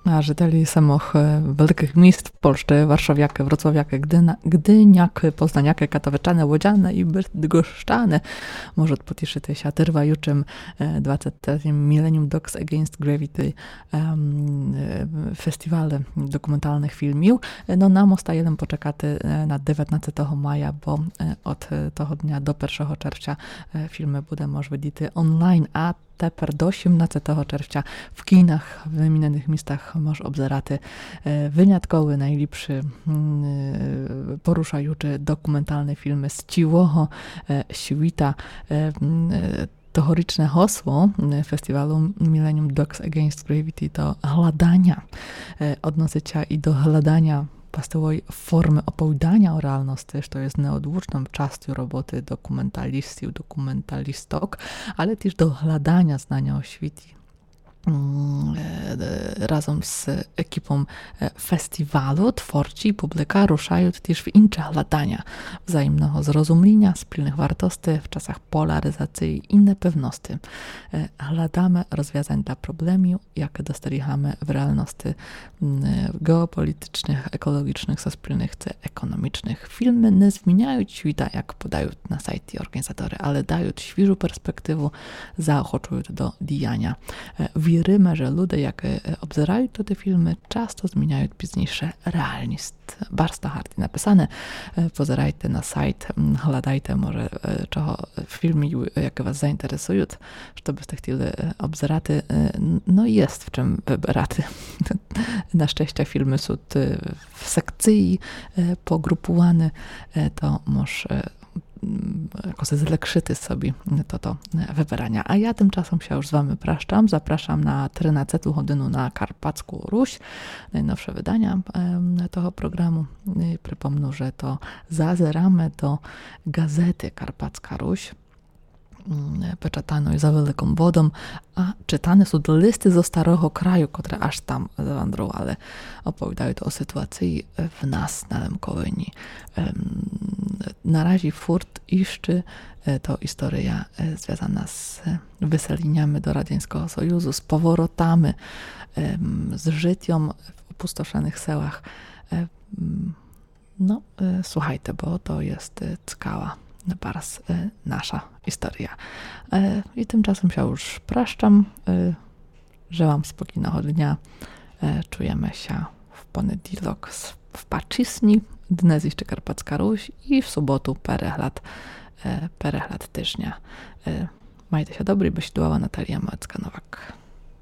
A żители samych wielkich miast w Polsce, warszawiaky, wrocławiaky, gdyniaky, poznaniaky, katowyczane, łodziane i bydgoszczane może potieszyć się trwajuczym 23. Millennium Dogs Against Gravity festiwale dokumentalnych filmów. No nam ostaje poczekati na 19 maja, bo od tego dnia do 1 czerwca filmy będą można widzieć online, a тепер до 17 czerwca w kinach w wymienionych miejscach można obzerać wyjątkowy, najlepszy, poruszający dokumentalne filmy z ciłoho świta. Tegoryczne hasło festiwalu Millennium Dogs Against Gravity to hladania. Odnosi się i do hladania pastowej formy opowiadania o realności, to jest neodłączną częścią roboty dokumentalistów, dokumentalistok, ale też do hladania znania o świecie. Razem z ekipą festiwalu twórcy i publika ruszają też w inne hladania wzajemnego zrozumienia, wspólnych wartości w czasach polaryzacji i niepewności. Hladamy rozwiązań dla problemów, jakie dostrzegamy w realności geopolitycznych, ekologicznych, wspólnych czy ekonomicznych. Filmy nie zmieniają świata, jak podają na sajcie organizatory, ale dają świeżą perspektywę, zaochocują do działania. Wierzymy, że ludzie, jak obzerają te filmy, często zmieniają późniejsze realność. Bardzo hardy napisane. Pozerajcie na sajt, hladajcie może czego filmy, jakie was zainteresują, żebyście chcieli obzerać. No jest w czym wybrać. Na szczęście filmy są w sekcji pogrupowane, to może jakoś zlekrzyty sobie to wybierania. A ja tymczasem się już z wami praszczam. Zapraszam na 13 godzinę na Karpacką Ruś. Najnowsze wydania tego programu. Przypomnę, że to zazeramy do gazety Karpacka Ruś. Poczytano za wielką wodą, a czytane są listy ze starego kraju, które aż tam zawędrowały. Opowiadają to o sytuacji w nas na Lemkowyni. Na razie furt jeszcze to historia związana z wyseleniami do Radzieckiego Sojuszu, z powrotami, z życiem w opustoszonych sełach. No, słuchajcie, bo to jest ciekawa bardzo nasza historia. I tymczasem się już praszczam. Żełam spokojnego dnia. Czujemy się w poniedziałek w Paczysni, dnes jeszcze Karpacka Ruś i w sobotu perechlat tyżnia. Majcie się dobry, byś dłała Natalia Małecka-Nowak.